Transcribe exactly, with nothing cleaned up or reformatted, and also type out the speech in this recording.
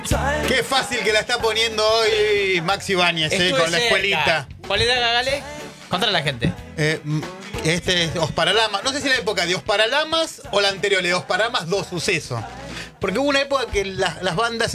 Qué fácil que la está poniendo hoy Maxi Báñez, eh, Estuve con la cerca. escuelita. ¿Cuál era, Gale? Contra la gente. Eh, mm, este es Osparalamas. No sé si la época de Osparalamas o la anterior de Osparalamas, dos sucesos. Porque hubo una época que las, las bandas